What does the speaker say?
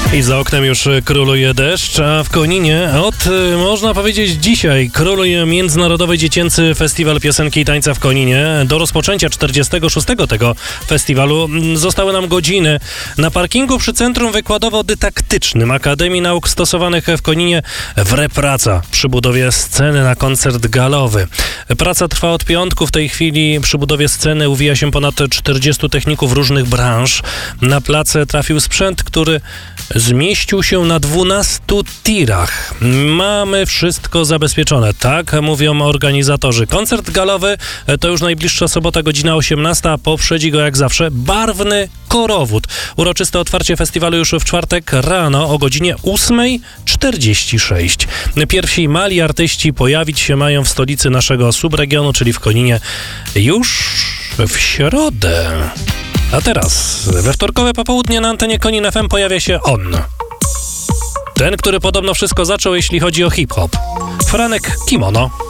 I za oknem już króluje deszcz, a w Koninie można powiedzieć dzisiaj króluje Międzynarodowy Dziecięcy Festiwal Piosenki i Tańca w Koninie. Do rozpoczęcia 46. tego festiwalu zostały nam godziny. Na parkingu przy Centrum Wykładowo-Dydaktycznym Akademii Nauk Stosowanych w Koninie wre praca przy budowie sceny na koncert galowy. Praca trwa od piątku. W tej chwili przy budowie sceny uwija się ponad 40 techników różnych branż. Na plac trafił sprzęt, który zmieścił się na 12 tirach. Mamy wszystko zabezpieczone, tak mówią organizatorzy. Koncert galowy to już najbliższa sobota, godzina 18, a poprzedzi go jak zawsze barwny korowód. Uroczyste otwarcie festiwalu już w czwartek rano o godzinie 8:46. Pierwsi mali artyści pojawić się mają w stolicy naszego subregionu, czyli w Koninie, już w środę. A teraz, we wtorkowe popołudnie na antenie Konin FM pojawia się on. Ten, który podobno wszystko zaczął, jeśli chodzi o hip-hop. Franek Kimono.